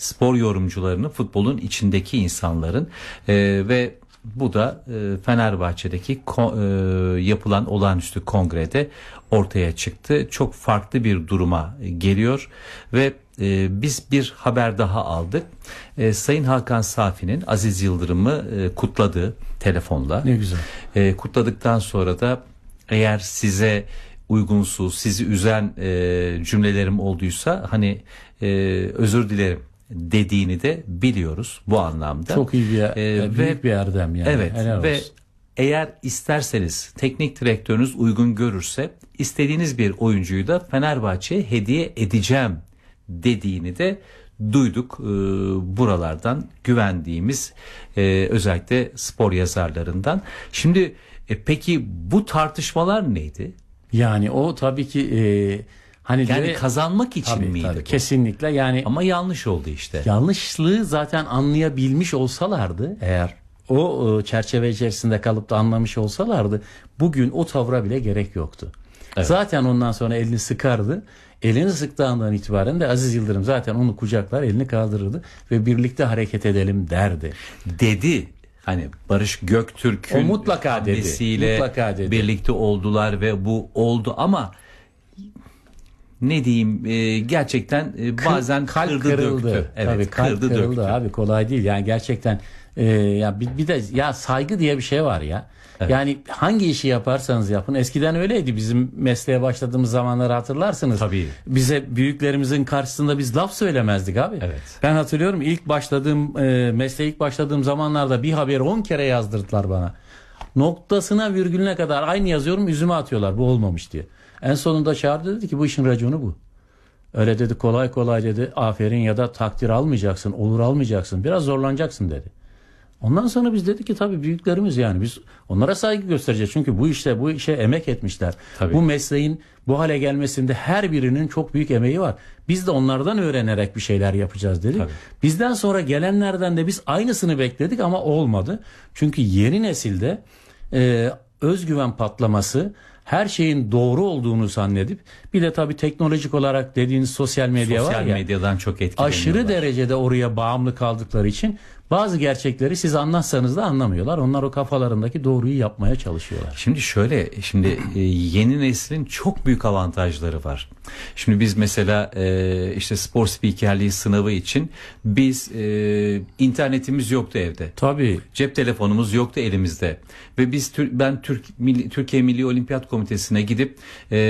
spor yorumcularının, futbolun içindeki insanların ve bu da Fenerbahçe'deki yapılan olağanüstü kongrede ortaya çıktı. Çok farklı bir duruma geliyor ve biz bir haber daha aldık. Sayın Hakan Safi'nin Aziz Yıldırım'ı kutladığı telefonla. Ne güzel. Kutladıktan sonra da eğer size uygunsuz, sizi üzen cümlelerim olduysa hani özür dilerim dediğini de biliyoruz bu anlamda. Çok iyi büyük bir erdem yani. Evet Helal ve olsun. eğer isterseniz teknik direktörünüz uygun görürse istediğiniz bir oyuncuyu da Fenerbahçe'ye hediye edeceğim dediğini de duyduk buralardan, güvendiğimiz özellikle spor yazarlarından. Şimdi peki bu tartışmalar neydi? Yani o tabii ki hani yani kazanmak için miydi? Tabii, kesinlikle yani. Ama yanlış oldu işte. Yanlışlığı zaten anlayabilmiş olsalardı, eğer o çerçeve içerisinde kalıp da anlamış olsalardı, bugün o tavra bile gerek yoktu. Evet. Zaten ondan sonra elini sıkardı. Elini sıktığından itibaren de Aziz Yıldırım zaten onu kucaklar, elini kaldırırdı ve birlikte hareket edelim derdi. Dedi. Hani Barış Göktürk'ün hamlesiyle birlikte oldular ve bu oldu ama ne diyeyim gerçekten bazen kırdı döktü. Evet, tabii kırdı döktü. Abi kolay değil yani gerçekten ya bir de ya saygı diye bir şey var ya. Evet. Yani hangi işi yaparsanız yapın. Eskiden öyleydi. Bizim mesleğe başladığımız zamanları hatırlarsınız. Tabii. Bize büyüklerimizin karşısında biz laf söylemezdik abi. Evet. Ben hatırlıyorum mesleğe ilk başladığım zamanlarda bir haberi 10 kere yazdırdılar bana. Noktasına virgülüne kadar aynı yazıyorum, yüzüme atıyorlar bu olmamış diye. En sonunda çağırdı, dedi ki bu işin raconu bu. Öyle dedi kolay kolay dedi aferin ya da takdir almayacaksın, olur almayacaksın, biraz zorlanacaksın dedi. Ondan sonra biz dedik ki tabii büyüklerimiz yani biz onlara saygı göstereceğiz. Çünkü bu işe emek etmişler. Tabii. Bu mesleğin bu hale gelmesinde her birinin çok büyük emeği var. Biz de onlardan öğrenerek bir şeyler yapacağız dedik. Tabii. Bizden sonra gelenlerden de biz aynısını bekledik ama olmadı. Çünkü yeni nesilde özgüven patlaması, her şeyin doğru olduğunu zannedip bir de tabii teknolojik olarak dediğiniz sosyal medya var ya. Sosyal medyadan çok etkileniyorlar. Aşırı derecede oraya bağımlı kaldıkları için bazı gerçekleri siz anlatsanız da anlamıyorlar. Onlar o kafalarındaki doğruyu yapmaya çalışıyorlar. Şimdi yeni neslin çok büyük avantajları var. Şimdi biz mesela işte spor spikerliği sınavı için biz internetimiz yoktu evde. Tabii. Cep telefonumuz yoktu elimizde. Ve ben Türkiye Milli Olimpiyat Komitesi'ne gidip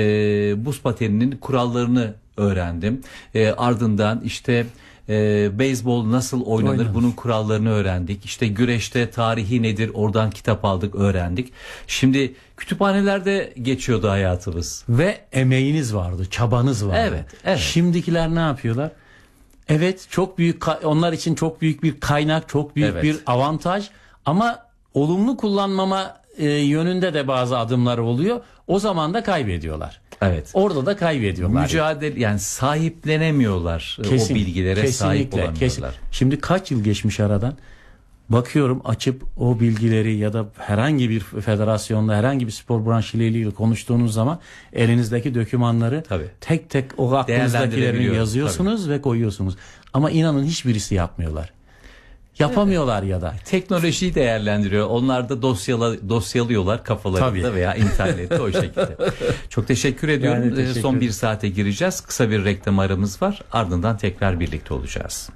buz pateninin kurallarını öğrendim. Ardından işte beyzbol nasıl oynanır bunun kurallarını öğrendik. İşte güreşte tarihi nedir oradan kitap aldık, öğrendik. Şimdi kütüphanelerde geçiyordu hayatımız. Ve emeğiniz vardı, çabanız vardı. Evet. Şimdikiler ne yapıyorlar? Evet, çok büyük, onlar için çok büyük bir kaynak, çok büyük bir avantaj ama olumlu kullanmama yönünde de bazı adımlar oluyor. O zaman da kaybediyorlar. Evet. Orada da kaybediyorlar. Mücadele yani sahiplenemiyorlar. O bilgilere sahip olamıyorlar. Şimdi kaç yıl geçmiş aradan? Bakıyorum açıp o bilgileri ya da herhangi bir federasyonla herhangi bir spor branşı ile ilgili konuştuğunuz zaman elinizdeki dokümanları tek tek o aklınızdakilerini yazıyorsunuz ve koyuyorsunuz. Ama inanın hiçbirisi yapmıyorlar. Yapamıyorlar ya da. Teknolojiyi değerlendiriyor. Onlar da dosyalıyorlar kafalarında veya internette o şekilde. Çok teşekkür ediyorum. Yani son bir saate gireceğiz. Kısa bir reklam aramız var. Ardından tekrar birlikte olacağız.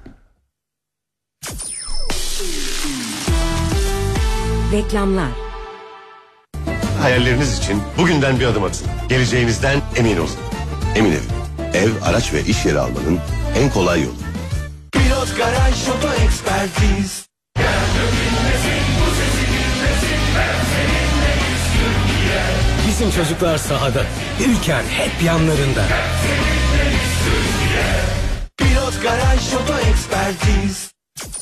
Reklamlar. Hayalleriniz için bugünden bir adım atın. Geleceğinizden emin olun. Emin Ev, araç ve iş yeri almanın en kolay yolu. Pilot Garaj Oto Ekspertiz. Bizim çocuklar sahada, ülken hep yanlarında. Pilot Garaj Oto Ekspertiz.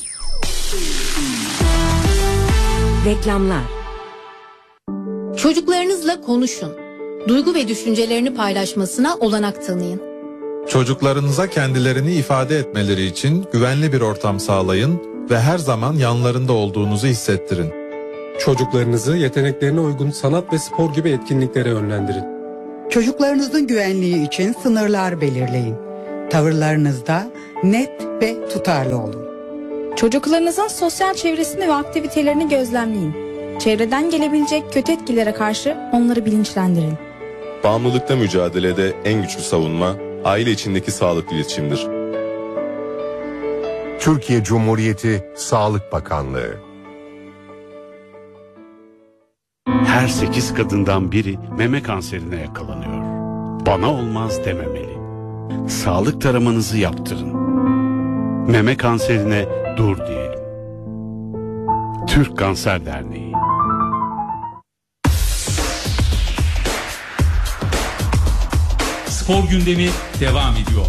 Reklamlar. Çocuklarınızla konuşun. Duygu ve düşüncelerini paylaşmasına olanak tanıyın. Çocuklarınıza kendilerini ifade etmeleri için güvenli bir ortam sağlayın ve her zaman yanlarında olduğunuzu hissettirin. Çocuklarınızı yeteneklerine uygun sanat ve spor gibi etkinliklere yönlendirin. Çocuklarınızın güvenliği için sınırlar belirleyin. Tavırlarınızda net ve tutarlı olun. Çocuklarınızın sosyal çevresini ve aktivitelerini gözlemleyin. Çevreden gelebilecek kötü etkilere karşı onları bilinçlendirin. Bağımlılıkla mücadelede en güçlü savunma aile içindeki sağlıklı iletişimdir. Türkiye Cumhuriyeti Sağlık Bakanlığı. Her 8 kadından biri meme kanserine yakalanıyor. Bana olmaz dememeli. Sağlık taramanızı yaptırın. Meme kanserine dur diyelim. Türk Kanser Derneği. Spor gündemi devam ediyor.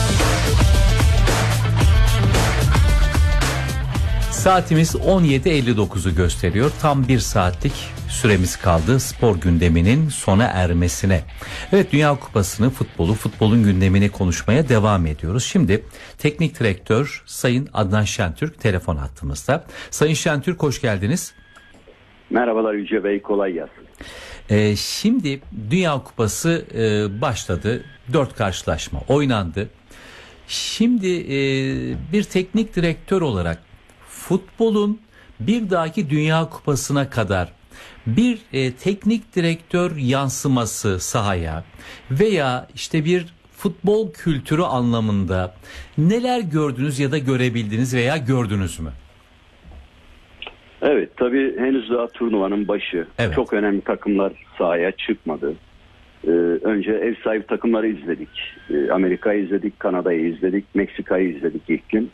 Saatimiz 17.59'u gösteriyor. Tam bir saatlik süremiz kaldı spor gündeminin sona ermesine. Evet, Dünya Kupası'nı, futbolun gündemini konuşmaya devam ediyoruz. Şimdi teknik direktör Sayın Adnan Şentürk telefon hattımızda. Sayın Şentürk, hoş geldiniz. Merhabalar Yüce Bey, kolay gelsin. Şimdi Dünya Kupası başladı. 4 karşılaşma oynandı. Şimdi bir teknik direktör olarak futbolun bir dahaki Dünya Kupası'na kadar bir teknik direktör yansıması sahaya veya işte bir futbol kültürü anlamında neler gördünüz ya da görebildiniz veya gördünüz mü? Evet, tabii henüz daha turnuvanın başı. Evet. Çok önemli takımlar sahaya çıkmadı. Önce ev sahibi takımları izledik. Amerika'yı izledik, Kanada'yı izledik, Meksika'yı izledik ilk gün.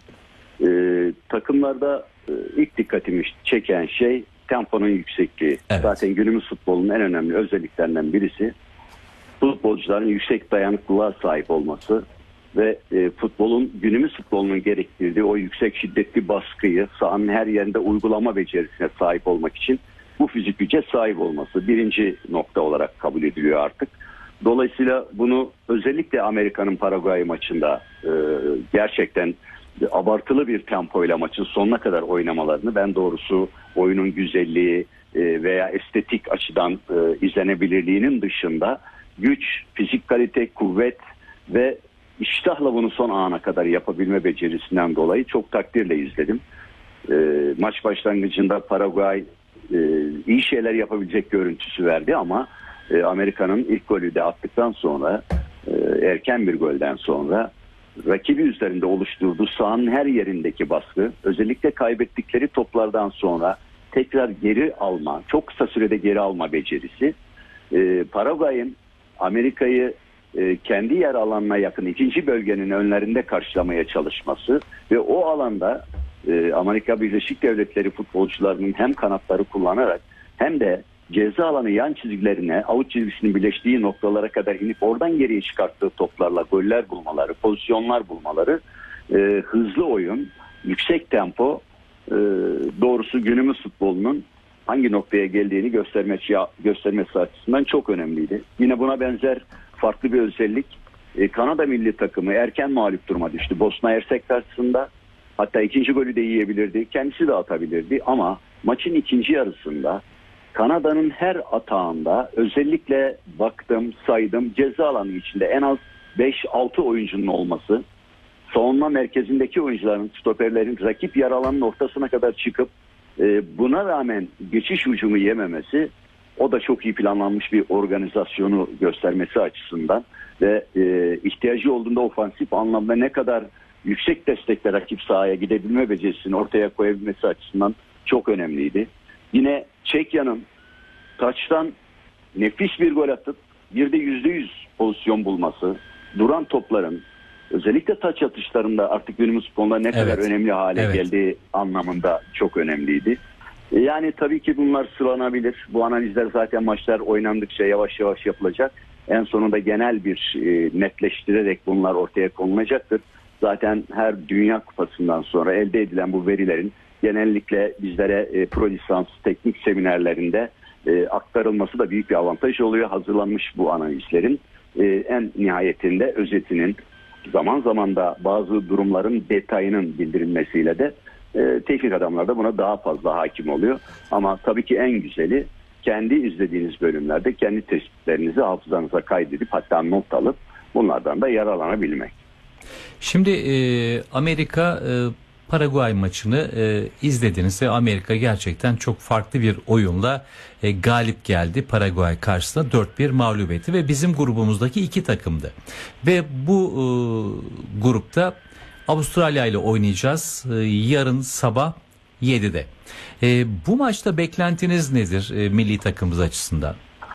Takımlarda ilk dikkatimi çeken şey temponun yüksekliği. Evet. Zaten günümüz futbolunun en önemli özelliklerinden birisi futbolcuların yüksek dayanıklılığa sahip olması ve günümüz futbolunun gerektirdiği o yüksek şiddetli baskıyı sahanın her yerinde uygulama becerisine sahip olmak için bu fizik güce sahip olması birinci nokta olarak kabul ediliyor artık. Dolayısıyla bunu özellikle Amerika'nın Paraguay maçında gerçekten abartılı bir tempoyla maçın sonuna kadar oynamalarını, ben doğrusu oyunun güzelliği veya estetik açıdan izlenebilirliğinin dışında güç, fizik kalite, kuvvet ve iştahla bunu son ana kadar yapabilme becerisinden dolayı çok takdirle izledim. Maç başlangıcında Paraguay iyi şeyler yapabilecek görüntüsü verdi ama Amerika'nın ilk golü de attıktan sonra erken bir golden sonra rakibi üzerinde oluşturduğu sahanın her yerindeki baskı, özellikle kaybettikleri toplardan sonra tekrar geri alma, çok kısa sürede geri alma becerisi, Paraguay'ın Amerika'yı kendi yer alanına yakın ikinci bölgenin önlerinde karşılamaya çalışması ve o alanda Amerika Birleşik Devletleri futbolcularının hem kanatları kullanarak hem de ceza alanı yan çizgilerine, avuç çizgisinin birleştiği noktalara kadar inip oradan geriye çıkarttığı toplarla goller bulmaları, pozisyonlar bulmaları, hızlı oyun, yüksek tempo, doğrusu günümüz futbolunun hangi noktaya geldiğini göstermesi açısından çok önemliydi. Yine buna benzer farklı bir özellik, Kanada milli takımı erken mağlup duruma düştü Bosna Hersek karşısında. Hatta ikinci golü de yiyebilirdi, kendisi de atabilirdi ama maçın ikinci yarısında Kanada'nın her atağında özellikle baktım, saydım, ceza alanı içinde en az 5-6 oyuncunun olması, savunma merkezindeki oyuncuların, stoperlerin rakip yer alanının ortasına kadar çıkıp buna rağmen geçiş hücumu yememesi, o da çok iyi planlanmış bir organizasyonu göstermesi açısından ve ihtiyacı olduğunda ofansif anlamda ne kadar yüksek destekle rakip sahaya gidebilme becerisini ortaya koyabilmesi açısından çok önemliydi. Yine Çekya'nın taçtan nefis bir gol atıp bir de %100 pozisyon bulması, duran topların özellikle taç atışlarında artık günümüz futbolunda ne kadar önemli hale geldiği anlamında çok önemliydi. Yani tabii ki bunlar sıralanabilir. Bu analizler zaten maçlar oynandıkça yavaş yavaş yapılacak. En sonunda genel bir netleştirerek bunlar ortaya konulacaktır. Zaten her Dünya Kupası'ndan sonra elde edilen bu verilerin genellikle bizlere pro lisans teknik seminerlerinde aktarılması da büyük bir avantaj oluyor. Hazırlanmış bu analizlerin en nihayetinde özetinin, zaman zaman da bazı durumların detayının bildirilmesiyle de teknik adamlar da buna daha fazla hakim oluyor. Ama tabii ki en güzeli kendi izlediğiniz bölümlerde kendi tespitlerinizi hafızanıza kaydedip hatta not alıp bunlardan da yararlanabilmek. Şimdi Amerika Paraguay maçını izlediniz ve Amerika gerçekten çok farklı bir oyunla galip geldi. Paraguay karşısında 4-1 mağlup etti ve bizim grubumuzdaki 2 takımdı. Ve bu grupta Avustralya ile oynayacağız yarın sabah 7'de. Bu maçta beklentiniz nedir milli takımımız açısından?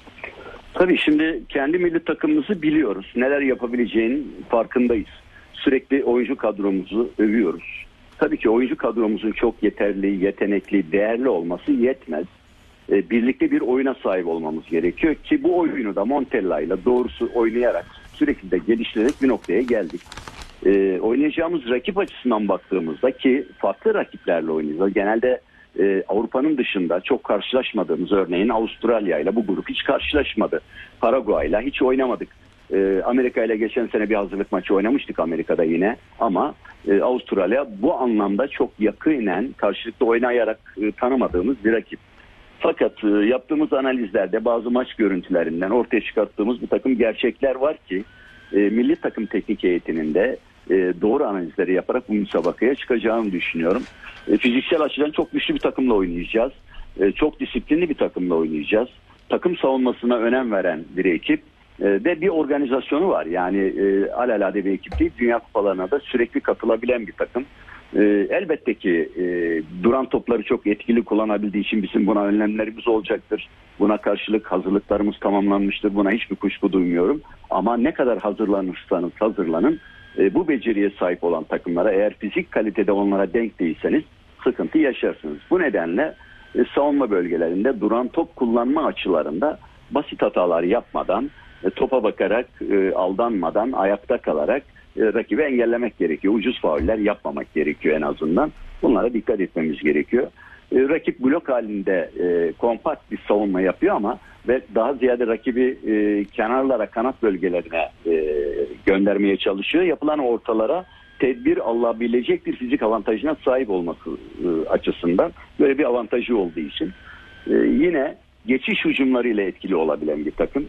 Tabii şimdi kendi milli takımımızı biliyoruz. Neler yapabileceğinin farkındayız. Sürekli oyuncu kadromuzu övüyoruz. Tabii ki oyuncu kadromuzun çok yeterli, yetenekli, değerli olması yetmez. Birlikte bir oyuna sahip olmamız gerekiyor ki bu oyunu da Montella ile doğrusu oynayarak sürekli de geliştirerek bir noktaya geldik. Oynayacağımız rakip açısından baktığımızda ki farklı rakiplerle oynayacağız. Genelde Avrupa'nın dışında çok karşılaşmadığımız, örneğin Avustralya ile bu grup hiç karşılaşmadı. Paraguay ile hiç oynamadık. Amerika ile geçen sene bir hazırlık maçı oynamıştık Amerika'da yine, ama Avustralya bu anlamda çok yakinen karşılıklı oynayarak tanımadığımız bir rakip. Fakat yaptığımız analizlerde bazı maç görüntülerinden ortaya çıkarttığımız bir takım gerçekler var ki milli takım teknik heyetinin de doğru analizleri yaparak bu müsabakaya çıkacağını düşünüyorum. Fiziksel açıdan çok güçlü bir takımla oynayacağız. Çok disiplinli bir takımla oynayacağız. Takım savunmasına önem veren bir ekip ve bir organizasyonu var. Yani alelade bir ekip değil, Dünya Kupalarına da sürekli katılabilen bir takım. Elbette ki duran topları çok etkili kullanabildiği için bizim buna önlemlerimiz olacaktır. Buna karşılık hazırlıklarımız tamamlanmıştır. Buna hiçbir kuşku duymuyorum. Ama ne kadar hazırlanırsanız hazırlanın, bu beceriye sahip olan takımlara, eğer fizik kalitede onlara denk değilseniz sıkıntı yaşarsınız. Bu nedenle savunma bölgelerinde duran top kullanma açılarında basit hatalar yapmadan, topa bakarak, aldanmadan, ayakta kalarak rakibi engellemek gerekiyor. Ucuz fauller yapmamak gerekiyor en azından. Bunlara dikkat etmemiz gerekiyor. Rakip blok halinde kompakt bir savunma yapıyor ama ve daha ziyade rakibi kenarlara, kanat bölgelerine göndermeye çalışıyor. Yapılan ortalara tedbir alınabilecek bir fizik avantajına sahip olması açısından böyle bir avantajı olduğu için yine geçiş hücumlarıyla etkili olabilen bir takım.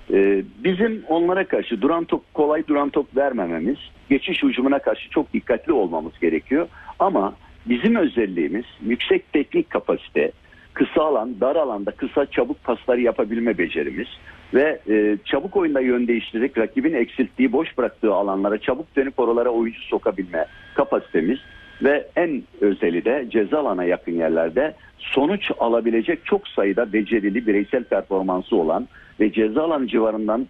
Bizim onlara karşı kolay duran top vermememiz, geçiş hücumuna karşı çok dikkatli olmamız gerekiyor. Ama bizim özelliğimiz yüksek teknik kapasite, kısa alan, dar alanda kısa çabuk pasları yapabilme becerimiz ve çabuk oyunda yön değiştirerek rakibin eksilttiği, boş bıraktığı alanlara çabuk dönüp oralara oyuncu sokabilme kapasitemiz ve en özeli de ceza alana yakın yerlerde sonuç alabilecek çok sayıda becerili, bireysel performansı olan ve ceza alanı civarından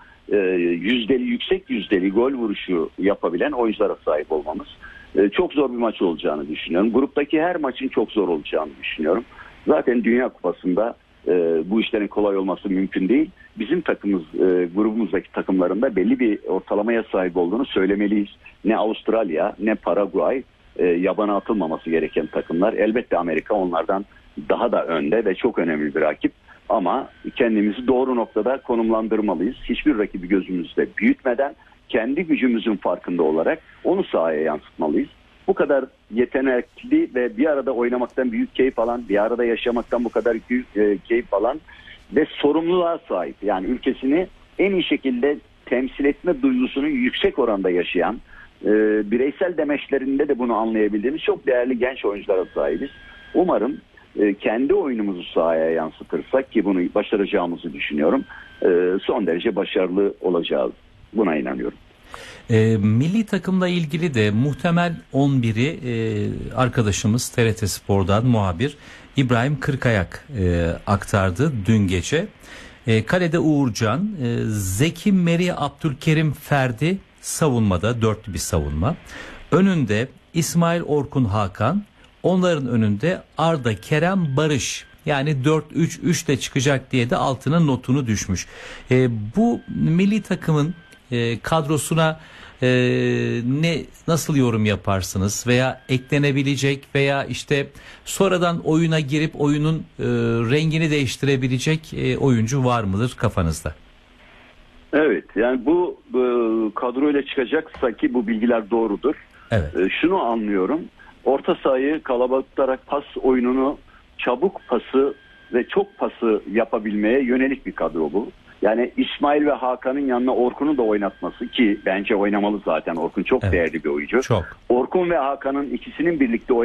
yüksek yüzdeli gol vuruşu yapabilen oyunculara sahip olmamız. Çok zor bir maç olacağını düşünüyorum. Gruptaki her maçın çok zor olacağını düşünüyorum. Zaten Dünya Kupası'nda bu işlerin kolay olması mümkün değil. Bizim takımımız, grubumuzdaki takımların da belli bir ortalamaya sahip olduğunu söylemeliyiz. Ne Avustralya ne Paraguay yabana atılmaması gereken takımlar. Elbette Amerika onlardan daha da önde ve çok önemli bir rakip. Ama kendimizi doğru noktada konumlandırmalıyız. Hiçbir rakibi gözümüzde büyütmeden kendi gücümüzün farkında olarak onu sahaya yansıtmalıyız. Bu kadar yetenekli ve bir arada oynamaktan büyük keyif alan, bir arada yaşamaktan bu kadar büyük keyif alan ve sorumluluğa sahip, yani ülkesini en iyi şekilde temsil etme duygusunu yüksek oranda yaşayan, bireysel demeçlerinde de bunu anlayabildiğimiz çok değerli genç oyunculara sahibiz. Umarım kendi oyunumuzu sahaya yansıtırsak, ki bunu başaracağımızı düşünüyorum, son derece başarılı olacağız. Buna inanıyorum. Milli takımla ilgili de muhtemel 11'i arkadaşımız TRT Spor'dan muhabir İbrahim Kırkayak aktardı dün gece. Kalede Uğurcan, Zeki, Meri, Abdülkerim, Ferdi savunmada, dörtlü bir savunma. Önünde İsmail, Orkun, Hakan. Onların önünde Arda, Kerem, Barış. Yani 4-3-3 de çıkacak diye de altına notunu düşmüş. Bu milli takımın kadrosuna nasıl yorum yaparsınız, veya eklenebilecek veya işte sonradan oyuna girip oyunun rengini değiştirebilecek oyuncu var mıdır kafanızda? Evet, yani bu kadroyla çıkacaksa ki bu bilgiler doğrudur. Evet. Şunu anlıyorum. Orta sahayı kalabalıktarak pas oyununu, çabuk pası ve çok pası yapabilmeye yönelik bir kadro bu. Yani İsmail ve Hakan'ın yanına Orkun'u da oynatması, ki bence oynamalı zaten. Orkun çok değerli bir oyuncu. Çok. Orkun ve Hakan'ın ikisinin birlikte